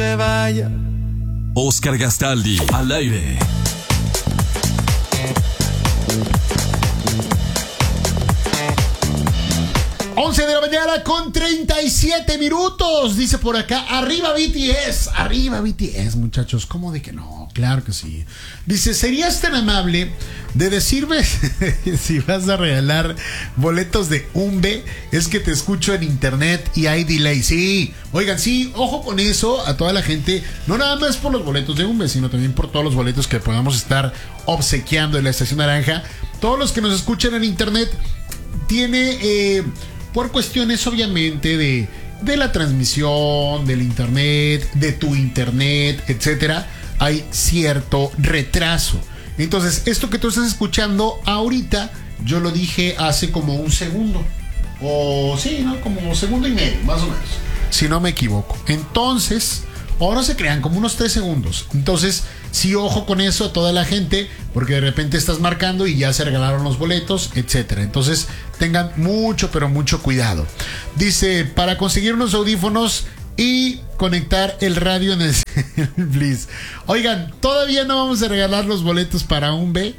se vaya. Oscar Gastaldi, al aire. Once de la mañana con 37 minutos. Dice por acá, arriba BTS, muchachos. ¿Cómo de que no? Claro que sí. Dice, ¿serías tan amable de decirme si vas a regalar boletos de Umbe? Es que te escucho en internet y hay delay. Sí, oigan, sí, ojo con eso a toda la gente. No nada más por los boletos de Umbe, sino también por todos los boletos que podamos estar obsequiando en la Estación Naranja. Todos los que nos escuchan en internet tiene... por cuestiones obviamente de la transmisión, del internet, de tu internet, etcétera, hay cierto retraso. Entonces, esto que tú estás escuchando ahorita, yo lo dije hace como un segundo. O sí, ¿no? Como segundo y medio, más o menos. Si no me equivoco. Entonces, ahora se crean como unos 3 segundos. Entonces, sí, ojo con eso a toda la gente, porque de repente estás marcando y ya se regalaron los boletos, etcétera. Entonces, tengan mucho, pero mucho cuidado. Dice, para conseguir unos audífonos y conectar el radio en el Bliss. Oigan, todavía no vamos a regalar los boletos para Umbe,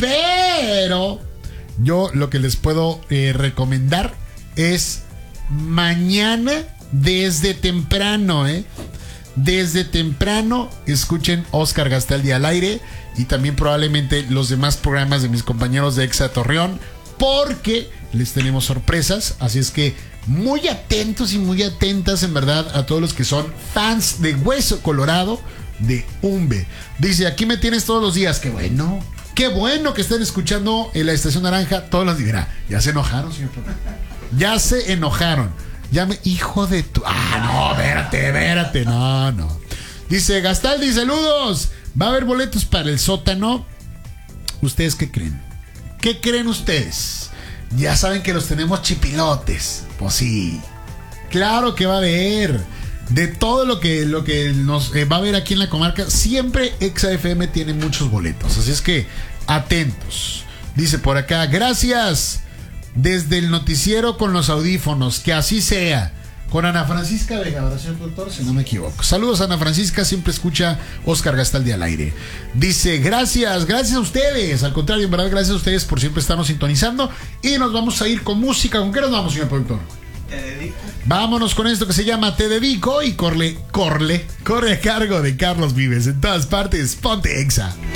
pero yo lo que les puedo recomendar es mañana desde temprano, Desde temprano escuchen Oscar Gastaldi al aire y también probablemente los demás programas de mis compañeros de Exa Torreón, porque les tenemos sorpresas. Así es que muy atentos y muy atentas en verdad a todos los que son fans de Hueso Colorado de Umbe. Dice, aquí me tienes todos los días. Qué bueno que estén escuchando en la Estación Naranja todos los días. Ya se enojaron, señor. Ya se enojaron. Hijo de tu... no, espérate. No. Dice, Gastaldi, saludos. ¿Va a haber boletos para el sótano? ¿Ustedes qué creen? ¿Qué creen ustedes? Ya saben que los tenemos chipilotes. Pues sí. Claro que va a haber. De todo lo que nos va a haber aquí en la comarca, siempre Exa FM tiene muchos boletos. Así es que, atentos. Dice por acá, gracias. Desde el noticiero con los audífonos, que así sea. Con Ana Francisca Vega, ¿verdad, señor doctor? Si no me equivoco. Saludos, Ana Francisca, siempre escucha Oscar Gastaldi al aire. Dice, gracias a ustedes. Al contrario, en verdad, gracias a ustedes por siempre estarnos sintonizando. Y nos vamos a ir con música. ¿Con qué nos vamos, señor productor? Te dedico. Vámonos con esto que se llama Te Dedico y corre a cargo de Carlos Vives. En todas partes, ponte Exa.